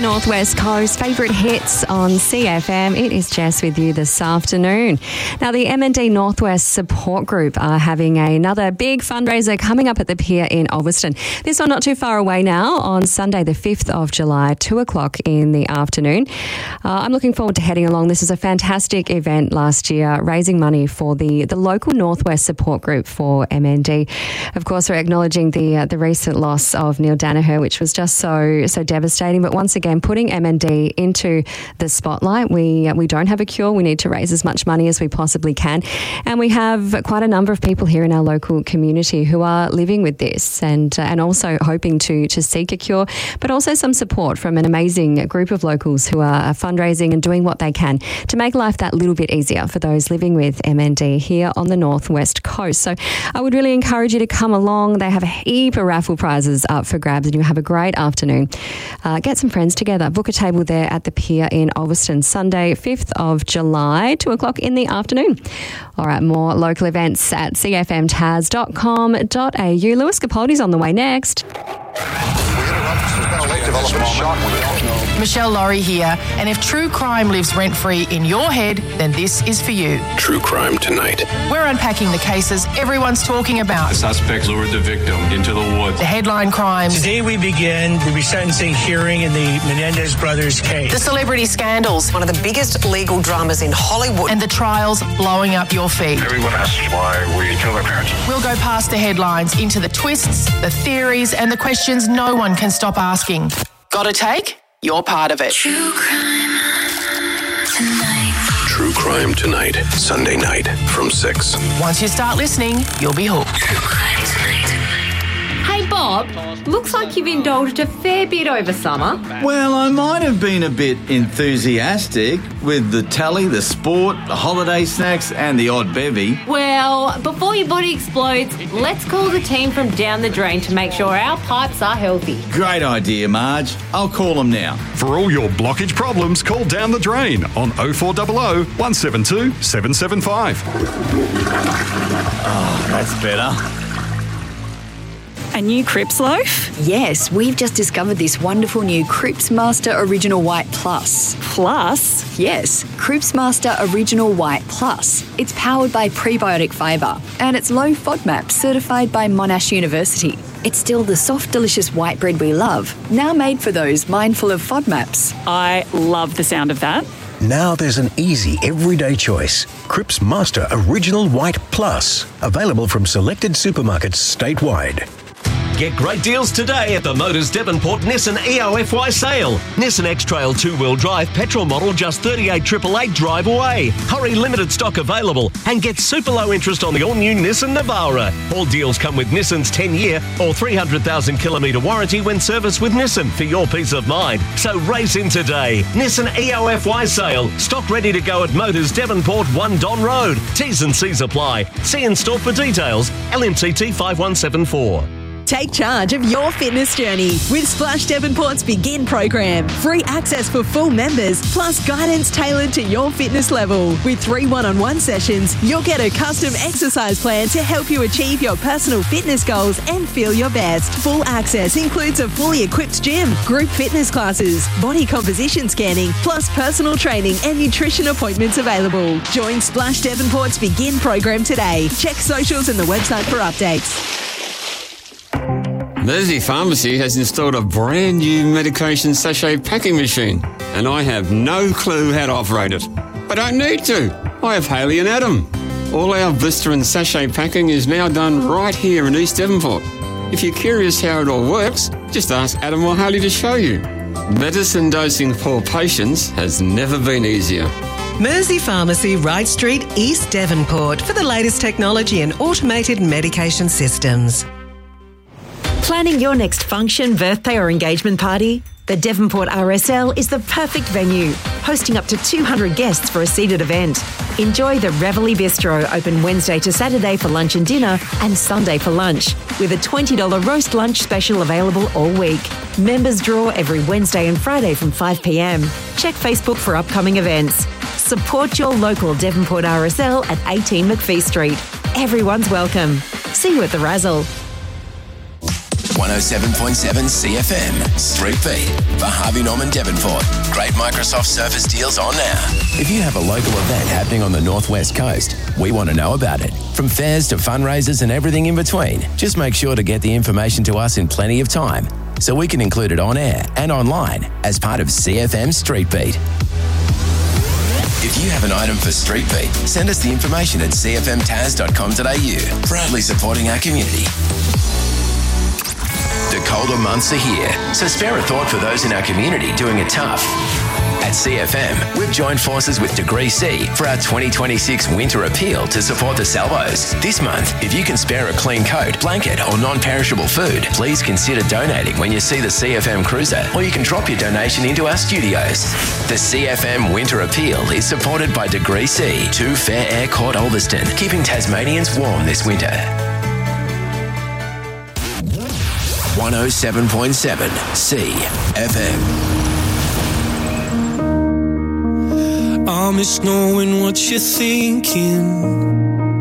Northwest Coast, favourite hits on CFM. It is Jess with you this afternoon. Now, the MND Northwest Support Group are having another big fundraiser coming up at the pier in Ulverstone. This one not too far away now on Sunday, the 5th of July, 2 o'clock in the afternoon. I'm looking forward to heading along. This is a fantastic event last year, raising money for the local Northwest Support Group for MND. Of course, we're acknowledging the recent loss of Neil Danaher, which was just so devastating. But once again, putting MND into the spotlight. We don't have a cure. We need to raise as much money as we possibly can. And we have quite a number of people here in our local community who are living with this and also hoping to seek a cure, but also some support from an amazing group of locals who are fundraising and doing what they can to make life that little bit easier for those living with MND here on the Northwest Coast. So I would really encourage you to come along. They have a heap of raffle prizes up for grabs and you have a great afternoon. Get some friends together. Book a table there at the pier in Ulverstone, Sunday, 5th of July, 2 o'clock in the afternoon. All right, more local events at cfmtaz.com.au. Lewis Capaldi's on the way next. Michelle Laurie here, and if true crime lives rent-free in your head, then this is for you. True Crime Tonight. We're unpacking the cases everyone's talking about. The suspects lured the victim into the woods. The headline crimes. Today we begin the resentencing hearing in the Menendez brothers case. The celebrity scandals. One of the biggest legal dramas in Hollywood. And the trials blowing up your feed. Everyone asks why we killed our parents. We'll go past the headlines into the twists, the theories, and the questions no one can stop asking. Got a take? You're part of it. True Crime Tonight, Sunday night from 6. Once you start listening, you'll be hooked. Hey Bob, looks like you've indulged a fair bit over summer. Well, I might have been a bit enthusiastic with the telly, the sport, the holiday snacks and the odd bevy. Well, before your body explodes, let's call the team from Down the Drain to make sure our pipes are healthy. Great idea, Marge. I'll call them now. For all your blockage problems, call Down the Drain on 0400 172 775. Oh, that's better. A new Cripps loaf? Yes, we've just discovered this wonderful new Cripps Master Original White Plus. Plus? Yes, Cripps Master Original White Plus. It's powered by prebiotic fibre and it's low FODMAP certified by Monash University. It's still the soft, delicious white bread we love, now made for those mindful of FODMAPs. I love the sound of that. Now there's an easy everyday choice. Cripps Master Original White Plus. Available from selected supermarkets statewide. Get great deals today at the Motors Devonport Nissan EOFY sale. Nissan X-Trail 2-wheel drive petrol model just $38,888 drive away. Hurry, limited stock available and get super low interest on the all-new Nissan Navara. All deals come with Nissan's 10-year or 300,000 kilometre warranty when serviced with Nissan for your peace of mind. So race in today. Nissan EOFY sale. Stock ready to go at Motors Devonport 1 Don Road. T's and C's apply. See in store for details. LMCT 5174. Take charge of your fitness journey with Splash Devonport's Begin program. Free access for full members, plus guidance tailored to your fitness level. With 3 one-on-one sessions, you'll get a custom exercise plan to help you achieve your personal fitness goals and feel your best. Full access includes a fully equipped gym, group fitness classes, body composition scanning, plus personal training and nutrition appointments available. Join Splash Devonport's Begin program today. Check socials and the website for updates. Mersey Pharmacy has installed a brand new medication sachet packing machine and I have no clue how to operate it. I don't need to. I have Haley and Adam. All our blister and sachet packing is now done right here in East Devonport. If you're curious how it all works, just ask Adam or Haley to show you. Medicine dosing for patients has never been easier. Mersey Pharmacy, Wright Street, East Devonport, for the latest technology and automated medication systems. Planning your next function, birthday or engagement party? The Devonport RSL is the perfect venue, hosting up to 200 guests for a seated event. Enjoy the Reveille Bistro, open Wednesday to Saturday for lunch and dinner and Sunday for lunch, with a $20 roast lunch special available all week. Members draw every Wednesday and Friday from 5 p.m. Check Facebook for upcoming events. Support your local Devonport RSL at 18 McPhee Street. Everyone's welcome. See you at the Razzle. 107.7 CFM, Street Beat for Harvey Norman Devonport. Great Microsoft Surface deals on now. If you have a local event happening on the Northwest Coast, we want to know about it. From fairs to fundraisers and everything in between, just make sure to get the information to us in plenty of time so we can include it on air and online as part of CFM Street Beat. If you have an item for Street Beat, send us the information at cfmtaz.com.au, proudly supporting our community. The colder months are here, so spare a thought for those in our community doing it tough. At CFM, we've joined forces with Degree C for our 2026 Winter Appeal to support the salvos. This month, if you can spare a clean coat, blanket or non-perishable food, please consider donating when you see the CFM Cruiser, or you can drop your donation into our studios. The CFM Winter Appeal is supported by Degree C, 2 Fair Air Court Ulverston, keeping Tasmanians warm this winter. 107.7 CFM. I miss knowing what you're thinking.